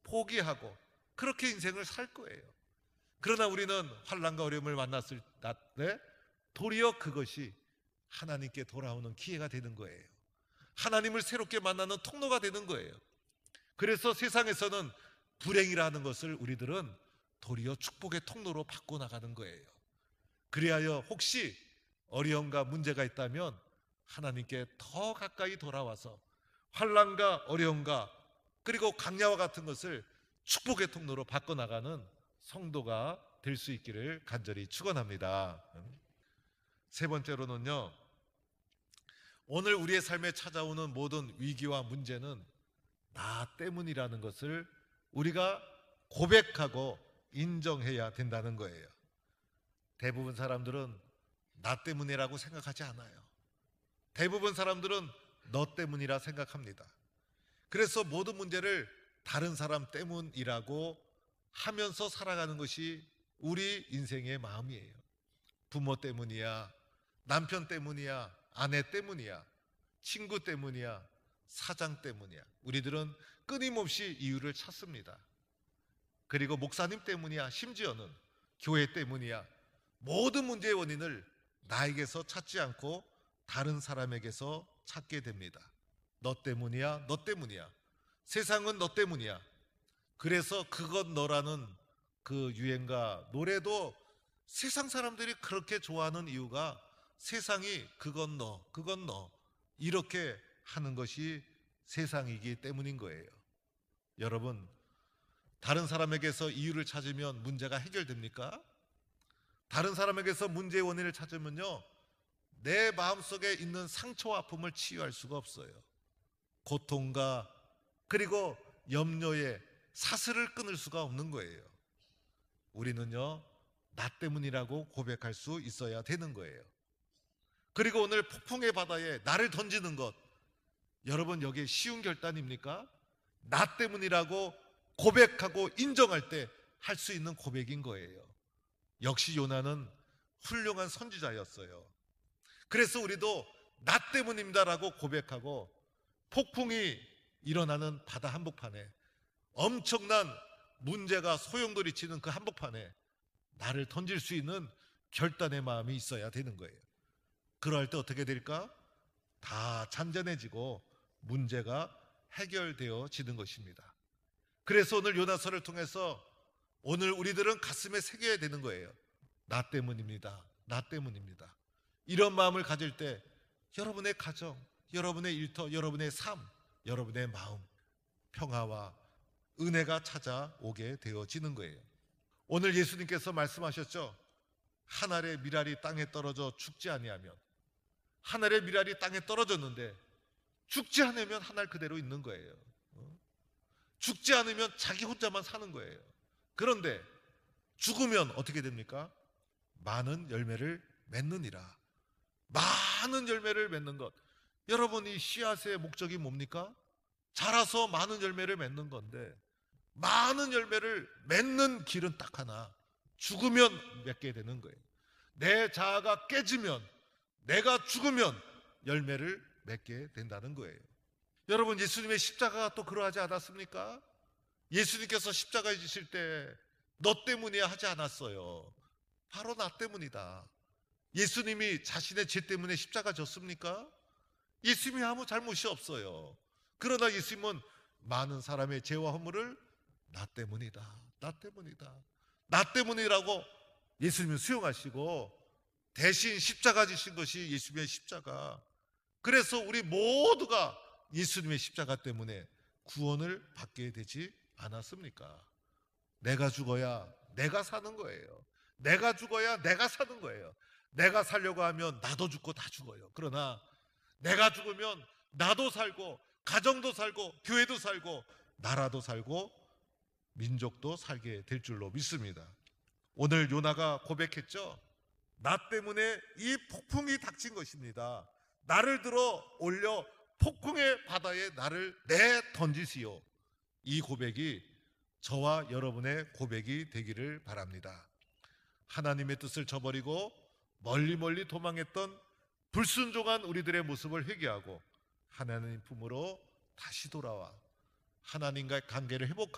포기하고 그렇게 인생을 살 거예요. 그러나 우리는 환난과 어려움을 만났을 때 도리어 그것이 하나님께 돌아오는 기회가 되는 거예요. 하나님을 새롭게 만나는 통로가 되는 거예요. 그래서 세상에서는 불행이라는 것을 우리들은 도리어 축복의 통로로 바꿔나가는 거예요. 그리하여 혹시 어려움과 문제가 있다면 하나님께 더 가까이 돌아와서 환난과 어려움과 그리고 강야와 같은 것을 축복의 통로로 바꿔나가는 성도가 될 수 있기를 간절히 축원합니다. 세 번째로는요, 오늘 우리의 삶에 찾아오는 모든 위기와 문제는 나 때문이라는 것을 우리가 고백하고 인정해야 된다는 거예요. 대부분 사람들은 나 때문이라고 생각하지 않아요. 대부분 사람들은 너 때문이라 생각합니다. 그래서 모든 문제를 다른 사람 때문이라고 하면서 살아가는 것이 우리 인생의 마음이에요. 부모 때문이야, 남편 때문이야, 아내 때문이야, 친구 때문이야, 사장 때문이야. 우리들은 끊임없이 이유를 찾습니다. 그리고 목사님 때문이야, 심지어는 교회 때문이야. 모든 문제의 원인을 나에게서 찾지 않고 다른 사람에게서 찾게 됩니다. 너 때문이야, 너 때문이야. 세상은 너 때문이야. 그래서 그건 너라는 그 유행가 노래도 세상 사람들이 그렇게 좋아하는 이유가 세상이 그건 너, 그건 너 이렇게 하는 것이 세상이기 때문인 거예요. 여러분, 다른 사람에게서 이유를 찾으면 문제가 해결됩니까? 다른 사람에게서 문제의 원인을 찾으면요, 내 마음속에 있는 상처와 아픔을 치유할 수가 없어요. 고통과 그리고 염려의 사슬을 끊을 수가 없는 거예요. 우리는요, 나 때문이라고 고백할 수 있어야 되는 거예요. 그리고 오늘 폭풍의 바다에 나를 던지는 것, 여러분 여기에 쉬운 결단입니까? 나 때문이라고 고백하고 인정할 때 할 수 있는 고백인 거예요. 역시 요나는 훌륭한 선지자였어요. 그래서 우리도 나 때문입니다라고 고백하고 폭풍이 일어나는 바다 한복판에 엄청난 문제가 소용돌이치는 그 한복판에 나를 던질 수 있는 결단의 마음이 있어야 되는 거예요. 그럴 때 어떻게 될까? 다 잔잔해지고 문제가 해결되어지는 것입니다. 그래서 오늘 요나서를 통해서 오늘 우리들은 가슴에 새겨야 되는 거예요. 나 때문입니다. 나 때문입니다. 이런 마음을 가질 때 여러분의 가정, 여러분의 일터, 여러분의 삶, 여러분의 마음, 평화와 은혜가 찾아오게 되어지는 거예요. 오늘 예수님께서 말씀하셨죠. 한 알의 밀알이 땅에 떨어져 죽지 아니하면, 한 알의 밀알이 땅에 떨어졌는데 죽지 않으면 한 알 그대로 있는 거예요. 죽지 않으면 자기 혼자만 사는 거예요. 그런데 죽으면 어떻게 됩니까? 많은 열매를 맺느니라. 많은 열매를 맺는 것. 여러분, 이 씨앗의 목적이 뭡니까? 자라서 많은 열매를 맺는 건데, 많은 열매를 맺는 길은 딱 하나, 죽으면 맺게 되는 거예요. 내 자아가 깨지면, 내가 죽으면 열매를 맺게 된다는 거예요. 여러분, 예수님의 십자가가 또 그러하지 않았습니까? 예수님께서 십자가에 지실 때 너 때문이야 하지 않았어요. 바로 나 때문이다. 예수님이 자신의 죄 때문에 십자가 졌습니까? 예수님이 아무 잘못이 없어요. 그러나 예수님은 많은 사람의 죄와 허물을 나 때문이다, 나 때문이다, 나 때문이라고 예수님은 수용하시고 대신 십자가 지신 것이 예수님의 십자가. 그래서 우리 모두가 예수님의 십자가 때문에 구원을 받게 되지 않았습니까? 내가 죽어야 내가 사는 거예요. 내가 죽어야 내가 사는 거예요. 내가 살려고 하면 나도 죽고 다 죽어요. 그러나 내가 죽으면 나도 살고 가정도 살고 교회도 살고 나라도 살고 민족도 살게 될 줄로 믿습니다. 오늘 요나가 고백했죠. 나 때문에 이 폭풍이 닥친 것입니다. 나를 들어 올려 폭풍의 바다에 나를 내던지시오. 이 고백이 저와 여러분의 고백이 되기를 바랍니다. 하나님의 뜻을 저버리고 멀리 멀리 도망했던 불순종한 우리들의 모습을 회개하고 하나님 품으로 다시 돌아와 하나님과의 관계를 회복하고